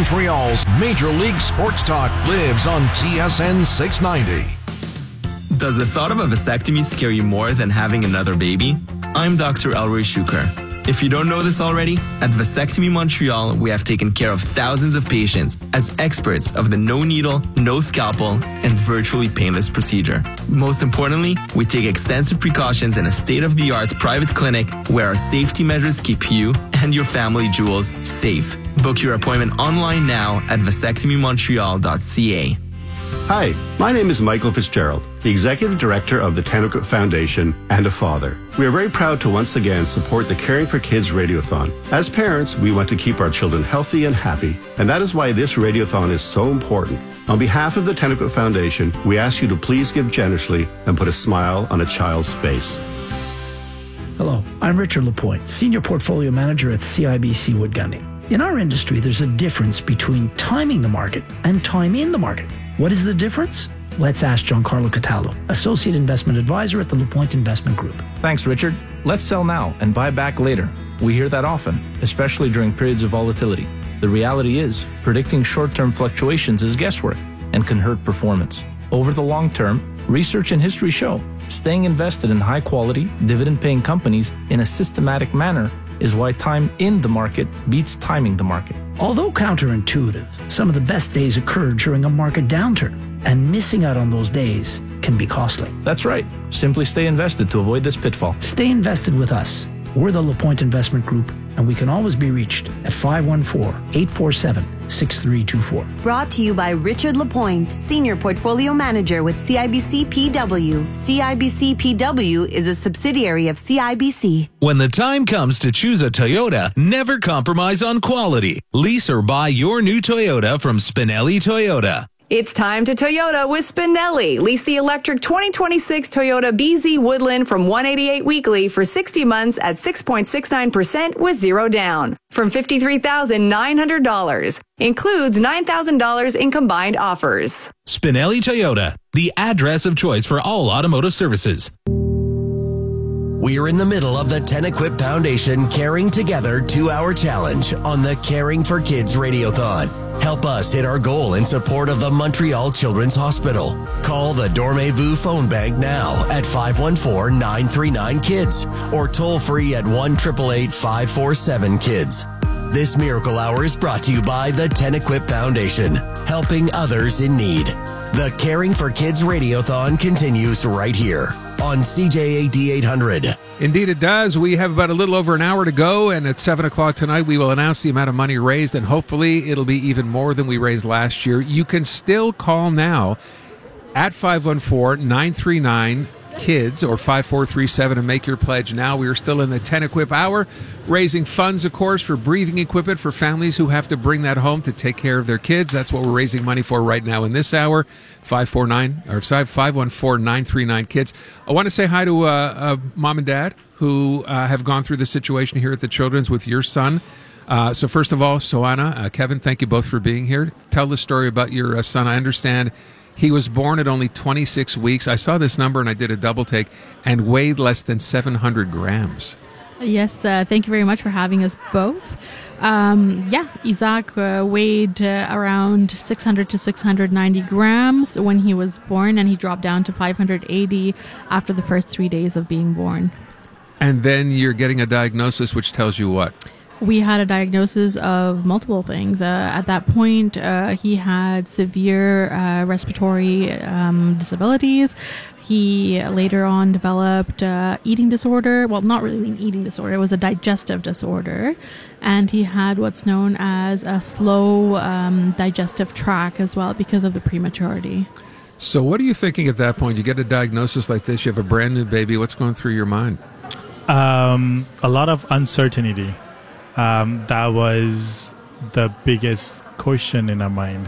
Montreal's Major League Sports Talk lives on TSN 690. Does the thought of a vasectomy scare you more than having another baby? I'm Dr. Elroy Shuker. If you don't know this already, at Vasectomy Montreal, we have taken care of thousands of patients as experts of the no needle, no scalpel, and virtually painless procedure. Most importantly, we take extensive precautions in a state-of-the-art private clinic where our safety measures keep you and your family jewels safe. Book your appointment online now at vasectomymontreal.ca. Hi, my name is Michael Fitzgerald, the Executive Director of the Tennecoop Foundation and a father. We are very proud to once again support the Caring for Kids Radiothon. As parents, we want to keep our children healthy and happy, and that is why this Radiothon is so important. On behalf of the Tennecoop Foundation, we ask you to please give generously and put a smile on a child's face. Hello, I'm Richard Lapointe, Senior Portfolio Manager at CIBC Wood Gundy. In our industry, there's a difference between timing the market and time in the market. What is the difference? Let's ask Giancarlo Cataldo, Associate Investment Advisor at the Lapointe Investment Group. Thanks, Richard. Let's sell now and buy back later. We hear that often, especially during periods of volatility. The reality is, predicting short-term fluctuations is guesswork and can hurt performance. Over the long term, research and history show staying invested in high-quality, dividend-paying companies in a systematic manner is why time in the market beats timing the market. Although counterintuitive, some of the best days occur during a market downturn, and missing out on those days can be costly. That's right. Simply stay invested to avoid this pitfall. Stay invested with us. We're the Lapointe Investment Group, and we can always be reached at 514-847-6324. Brought to you by Richard Lapointe, Senior Portfolio Manager with CIBC PW. CIBC PW is a subsidiary of CIBC. When the time comes to choose a Toyota, never compromise on quality. Lease or buy your new Toyota from Spinelli Toyota. It's time to Toyota with Spinelli. Lease the electric 2026 Toyota BZ Woodland from $188 weekly for 60 months at 6.69% with zero down from $53,900. Includes $9,000 in combined offers. Spinelli Toyota, the address of choice for all automotive services. We're in the middle of the Tennecoop Foundation Caring Together 2-hour challenge on the Caring for Kids Radiothon. Help us hit our goal in support of the Montreal Children's Hospital. Call the Dormez-vous phone bank now at 514-939-KIDS or toll free at 1-888-547-KIDS. This Miracle Hour is brought to you by the Tennecoop Foundation, helping others in need. The Caring for Kids Radiothon continues right here on CJAD 800. Indeed it does. We have about a little over an hour to go, and at 7 o'clock tonight we will announce the amount of money raised, and hopefully it'll be even more than we raised last year. You can still call now at 514-939-KIDS or 5437 and make your pledge now. We are still in the Tennecoop Hour, raising funds, of course, for breathing equipment for families who have to bring that home to take care of their kids. That's what we're raising money for right now in this hour. 514-939-KIDS. I want to say hi to Mom and Dad who have gone through the situation here at the Children's with your son. So first of all, Soana, Kevin, thank you both for being here. Tell the story about your son. I understand he was born at only 26 weeks. I saw this number and I did a double take, and weighed less than 700 grams. Yes, thank you very much for having us both. Isaac weighed around 600 to 690 grams when he was born, and he dropped down to 580 after the first 3 days of being born. And then you're getting a diagnosis which tells you what? We had a diagnosis of multiple things. At that point, he had severe respiratory disabilities. He later on developed eating disorder. Well, not really an eating disorder. It was a digestive disorder. And he had what's known as a slow digestive tract as well because of the prematurity. So what are you thinking at that point? You get a diagnosis like this. You have a brand new baby. What's going through your mind? A lot of uncertainty. That was the biggest question in our mind.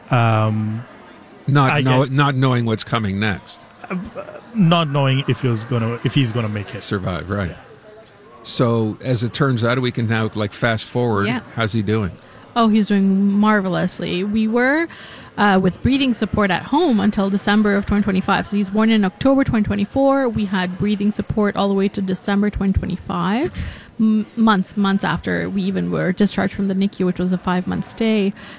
Not knowing what's coming next. Not knowing if he's gonna make it. Survive, right. Yeah. So as it turns out, we can now fast forward. Yeah. How's he doing? Oh, he's doing marvelously. We were with breathing support at home until December of 2025. So he's born in October 2024. We had breathing support all the way to December 2025. Months after we even were discharged from the NICU, which was a 5-month stay.